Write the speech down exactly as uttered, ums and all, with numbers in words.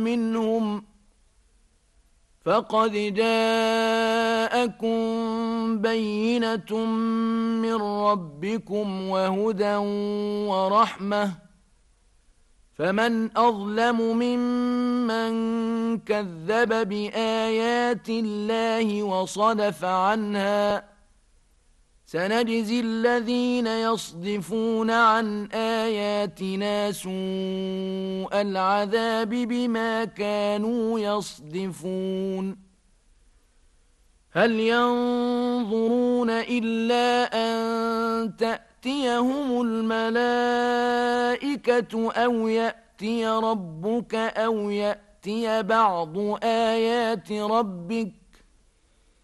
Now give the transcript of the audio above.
منهم فقد جاءكم بينة من ربكم وهدى ورحمة فمن أظلم ممن كذب بآيات الله وصدف عنها سنجزي الذين يصدفون عن آياتنا سوء العذاب بما كانوا يصدفون هل ينظرون إلا أن تأتيهم الملائكة أو يأتي ربك أو يأتي بعض آيات ربك